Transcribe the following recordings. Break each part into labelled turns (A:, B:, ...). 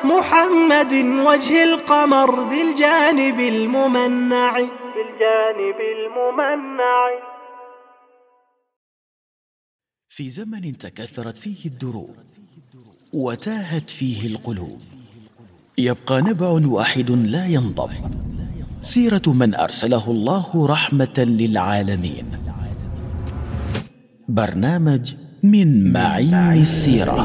A: محمد وجه القمر ذي الجانب الممنع.
B: في زمن تكاثرت فيه الدروب وتاهت فيه القلوب، يبقى نبع واحد لا ينضب، سيرة من أرسله الله رحمة للعالمين. برنامج من معين السيرة،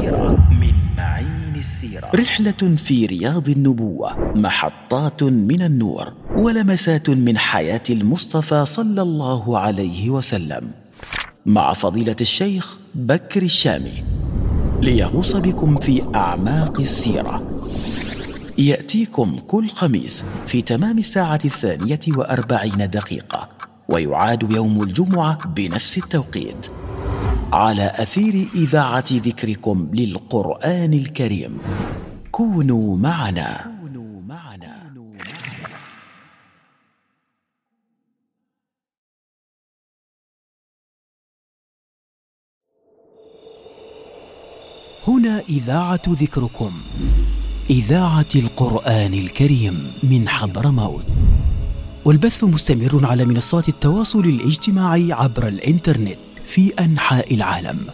B: رحلة في رياض النبوة، محطات من النور ولمسات من حياة المصطفى صلى الله عليه وسلم، مع فضيلة الشيخ بكر الشامي، ليغوص بكم في أعماق السيرة. يأتيكم كل خميس في تمام 42:40، ويعاد يوم الجمعة بنفس التوقيت على أثير إذاعة ذكركم للقرآن الكريم. كونوا معنا. هنا إذاعة ذكركم، إذاعة القرآن الكريم من حضرموت، والبث مستمر على منصات التواصل الاجتماعي عبر الإنترنت في أنحاء العالم.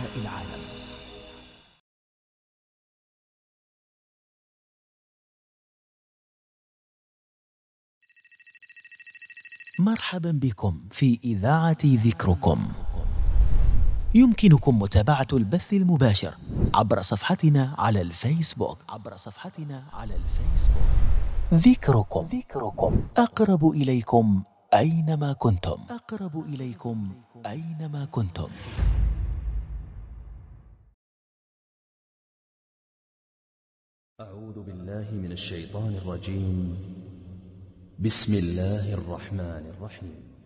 B: مرحبا بكم في إذاعة ذكركم. يمكنكم متابعة البث المباشر عبر صفحتنا على الفيسبوك، ذكركم أقرب إليكم أينما كنتم.
C: أعوذ بالله من الشيطان الرجيم. بسم الله الرحمن الرحيم.